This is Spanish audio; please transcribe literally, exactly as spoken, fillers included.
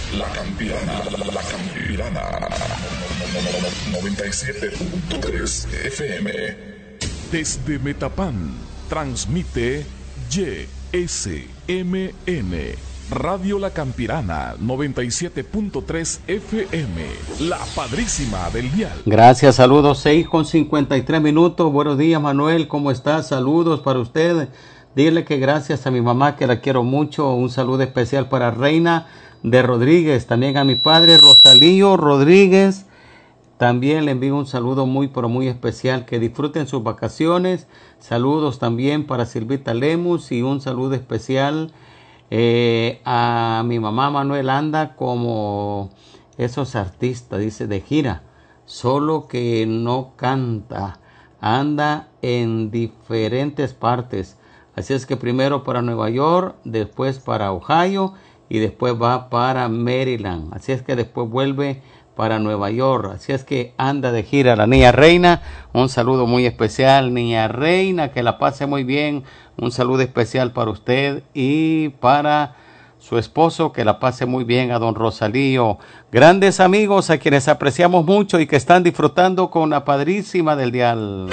La Campirana, La Campirana, noventa y siete punto tres F M. Desde Metapán, transmite Y S M N, Radio La Campirana, noventa y siete punto tres F M, la padrísima del dial. Gracias, saludos, seis con cincuenta y tres minutos. Buenos días, Manuel, ¿cómo estás? Saludos para usted. Dile que gracias a mi mamá, que la quiero mucho. Un saludo especial para Reina de Rodríguez, también a mi padre Rosalío Rodríguez. También le envío un saludo muy pero muy especial, que disfruten sus vacaciones. Saludos también para Silvita Lemus y un saludo especial eh, a mi mamá Manuel. Anda como esos artistas, dice, de gira, solo que no canta, anda en diferentes partes. Así es que primero para Nueva York, después para Ohio y después va para Maryland. Así es que después vuelve para Nueva York. Así es que anda de gira la niña Reina. Un saludo muy especial, niña Reina, que la pase muy bien. Un saludo especial para usted y para su esposo, que la pase muy bien, a don Rosalío. Grandes amigos a quienes apreciamos mucho y que están disfrutando con la padrísima del dial.